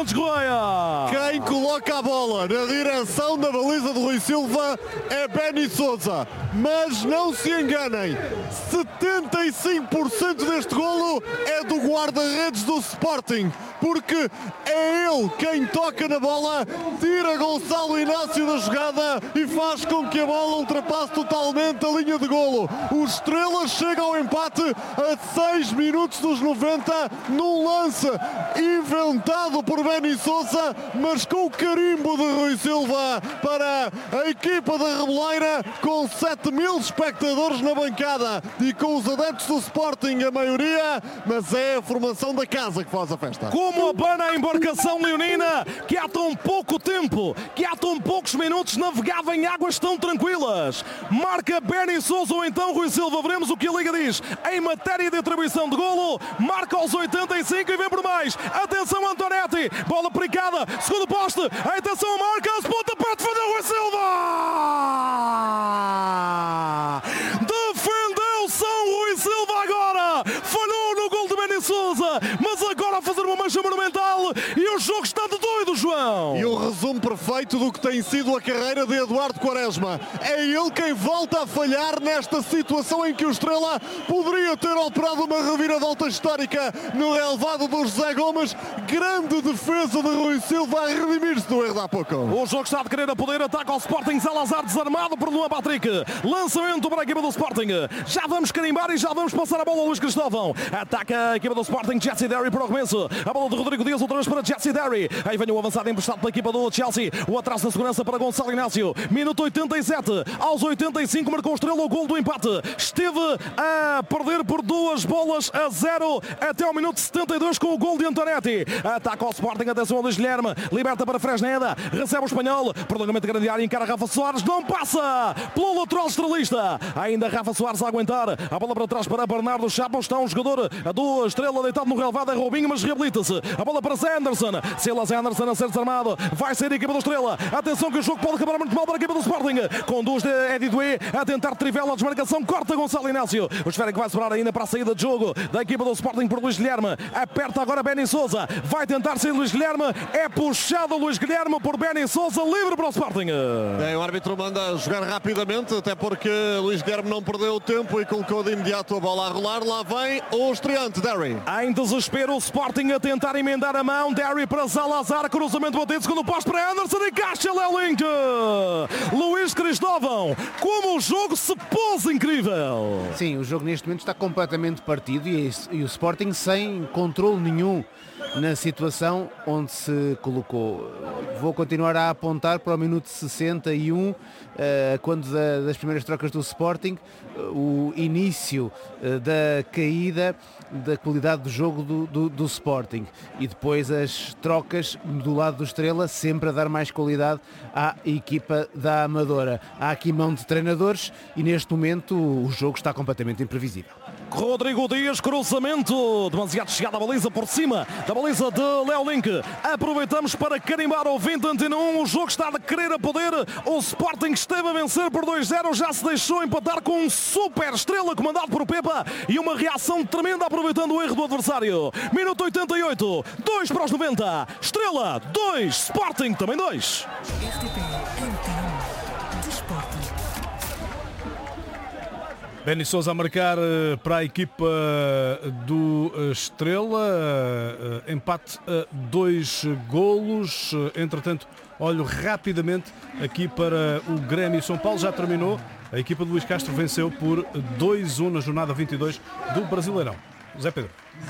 Montes Correia. Quem coloca a bola na direção da baliza de Rui Silva é Benny Sousa. Mas não se enganem, 75% deste golo é do guarda-redes do Sporting, porque é ele quem toca na bola, tira Gonçalo Inácio da jogada e faz com que a bola ultrapasse totalmente a linha de golo. O Estrela chega ao empate a 6 minutos dos 90 num lance inventado por Benny Sousa, mas com o carimbo de Rui Silva para a equipa da Reboleira, com 7.000 espectadores na bancada e com os adeptos do Sporting a maioria, mas é a formação da casa que faz a festa. Como abana a embarcação leonina, que há tão pouco tempo, que há tão poucos minutos navegava em águas tão tranquilas. Marca Benny Sousa ou então Rui Silva, veremos o que a Liga diz em matéria de atribuição de golo. Marca aos 85 e vem por mais. Atenção Antonetti, bola pericada, segundo poste, atenção a Marcas, pontapé, defendeu Rui Silva! Defendeu São Rui Silva agora, falhou no gol de Benny Sousa, mas agora a fazer uma mancha monumental e o jogo está de doido, João. E o resumo perfeito do que tem sido a carreira de Eduardo Quaresma. É ele quem volta a falhar nesta situação em que o Estrela poderia ter operado uma reviravolta histórica no relevado do José Gomes. Grande defesa de Rui Silva a redimir-se do erro de há pouco. O jogo está de querer a poder, ataca ao Sporting, Salazar desarmado por Luan Patrick. Lançamento para a equipa do Sporting. Já vamos carimbar e já vamos passar a bola ao Luís Cristóvão. Ataca a equipa do Sporting, Jesse Derry para o recomeço. A bola de Rodrigo Dias outra vez para Jesse Derry. Aí vem o avançado emprestado pela equipa do Chelsea. O atraso na segurança para Gonçalo Inácio. Minuto 87. Aos 85 marcou o Estrela o gol do empate. Esteve a perder por 2-0 até ao minuto 72 com o gol de Antonetti. Ataca ao Sporting, atenção ao Luís Guilherme. Liberta para Fresneda. Recebe o espanhol. Prolongamento grande área, encara Rafa Soares. Não passa pelo lateral estrelista. Ainda Rafa Soares a aguentar. A bola para trás para Bernardo Chapo. Está um jogador do Estrela deitado no relevado. É Robinho, mas reabilita-se. A bola para Zé Anderson. Silas Anderson a ser desarmado. Vai sair a equipa do Estrela. Atenção que o jogo pode acabar muito mal para a equipa do Sporting. Conduz de Eddie Doué a tentar trivela a desmarcação. Corta Gonçalo Inácio. O esférico vai sobrar ainda para a saída de jogo da equipa do Sporting por Luís Guilherme. Aperta agora Benny Sousa. Vai tentar sair Luís Guilherme. É puxado Luís Guilherme por Benny Sousa. Livre para o Sporting. O árbitro manda jogar rapidamente, até porque Luís Guilherme não perdeu tempo e colocou de imediato a bola a rolar. Lá vem o estreante, Derry. Em desespero, o Sporting a tentar emendar a mão. Derry para Salazar, cruzamento batido, segundo posto para Anderson e caixa Léo Link. Luís Cristóvão, como o jogo se pôs incrível. Sim, o jogo neste momento está completamente partido e o Sporting sem controle nenhum na situação onde se colocou. Vou continuar a apontar para o minuto 61, quando das primeiras trocas do Sporting, o início da caída da qualidade do jogo do Sporting e depois as trocas do lado do Estrela, sempre a dar mais qualidade à equipa da Amadora. Há aqui mão de treinadores e neste momento o jogo está completamente imprevisível. Rodrigo Dias, cruzamento, demasiado chegada à baliza por cima da baliza de Léo Link. Aproveitamos para carimbar o 20 Antena 1. O jogo está de querer a poder. O Sporting esteve a vencer por 2-0, já se deixou empatar com um super Estrela comandado por Pepa e uma reação tremenda aproveitando o erro do adversário. Minuto 88, 2 para os 90. Estrela 2, Sporting também 2. Benny Sousa a marcar para a equipa do Estrela, empate a 2 golos. Entretanto, olho rapidamente aqui para o Grêmio São Paulo, já terminou. A equipa de Luís Castro venceu por 2-1 na jornada 22 do Brasileirão. Zé Pedro.